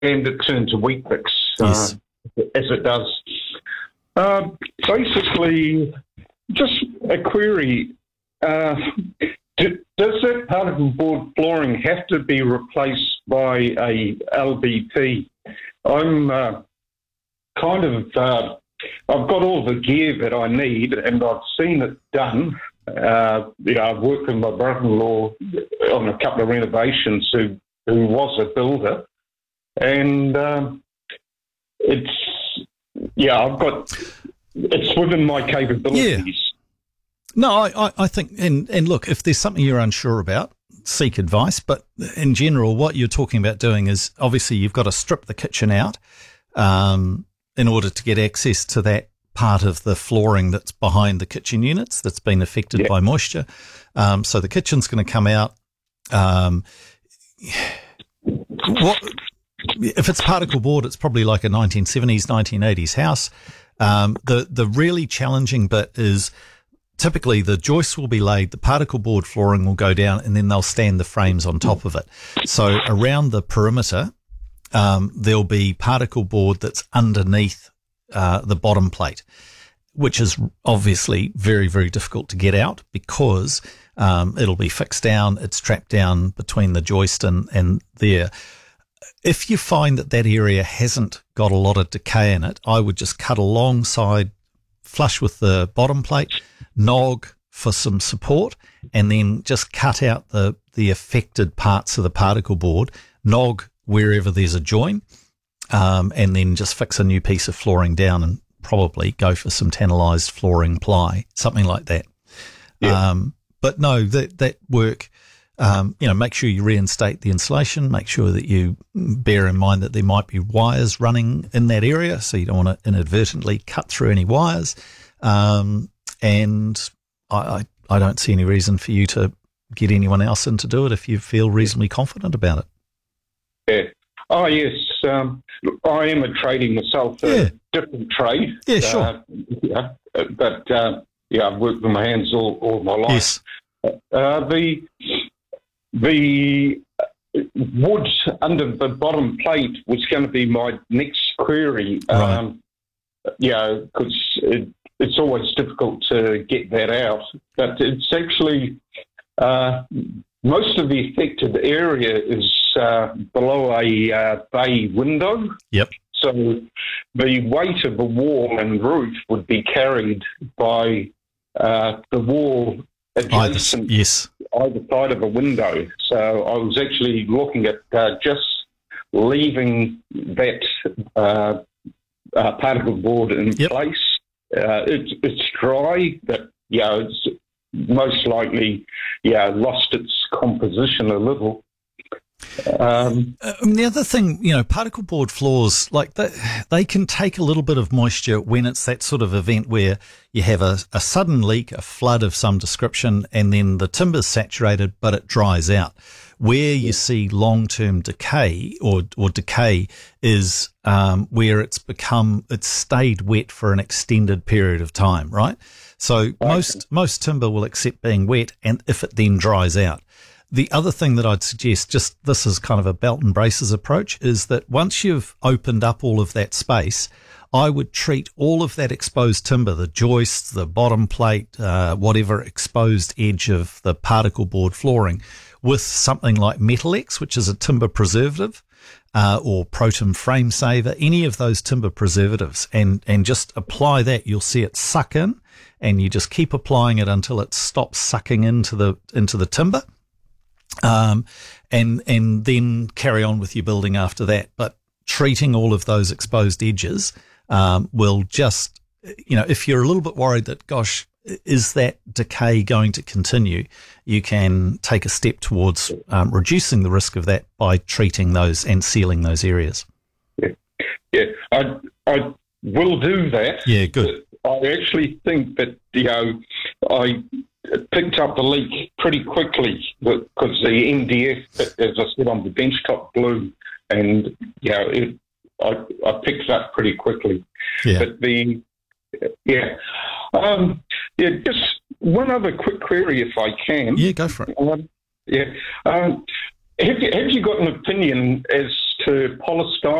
and it turns to Weet-Bix, Yes. as it does. Basically, just a query. Does that particle board flooring have to be replaced by a LBP? I'm I've got all the gear that I need, and I've seen it done. I've worked with my brother-in-law on a couple of renovations who was a builder, and it's within my capabilities. Yeah. No, I think, and look, if there's something you're unsure about, seek advice. But in general, what you're talking about doing is obviously you've got to strip the kitchen out in order to get access to that part of the flooring that's behind the kitchen units that's been affected by moisture. So the kitchen's going to come out. If it's particle board, it's probably like a 1970s, 1980s house. The really challenging bit is typically the joists will be laid, the particle board flooring will go down, and then they'll stand the frames on top of it. So around the perimeter, there'll be particle board that's underneath the bottom plate, which is obviously very, very difficult to get out because it'll be fixed down, it's trapped down between the joist and there. If you find that area hasn't got a lot of decay in it, I would just cut alongside, flush with the bottom plate, nog for some support, and then just cut out the affected parts of the particle board, nog wherever there's a join, and then just fix a new piece of flooring down and probably go for some tantalized flooring ply, something like that. Yeah. But no, that work, make sure you reinstate the insulation, make sure that you bear in mind that there might be wires running in that area, so you don't want to inadvertently cut through any wires. And I don't see any reason for you to get anyone else in to do it if you feel reasonably confident about it. Yeah. Oh, yes. I am a tradie myself, a different trade. Yeah, sure. But I've worked with my hands all my life. Yes. The wood under the bottom plate was going to be my next query. Right. Because it's always difficult to get that out. But it's actually most of the affected area is below a bay window. Yep. So the weight of the wall and roof would be carried by the wall adjacent either side of a window. So I was actually looking at just leaving that particle board in place. It's dry, but it's most likely lost its composition a little. The other thing, particle board floors, like they can take a little bit of moisture when it's that sort of event where you have a sudden leak, a flood of some description, and then the timber's saturated, but it dries out. Where you see long-term decay or decay is where it's stayed wet for an extended period of time, right? So most timber will accept being wet, and if it then dries out. The other thing that I'd suggest, just this is kind of a belt and braces approach, is that once you've opened up all of that space, I would treat all of that exposed timber, the joists, the bottom plate, whatever exposed edge of the particle board flooring, with something like Metalex, which is a timber preservative, or Protem Frame Saver, any of those timber preservatives, and just apply that. You'll see it suck in, and you just keep applying it until it stops sucking into the timber. And then carry on with your building after that. But treating all of those exposed edges will just, if you're a little bit worried that, gosh, is that decay going to continue, you can take a step towards reducing the risk of that by treating those and sealing those areas. Yeah, I will do that. Yeah, good. I actually think that, I picked up the leak pretty quickly because the MDF, as I said, on the benchtop glue, and I picked it up pretty quickly. Yeah. But just one other quick query, if I can. Yeah, go for it. Have you got an opinion as to polystyrene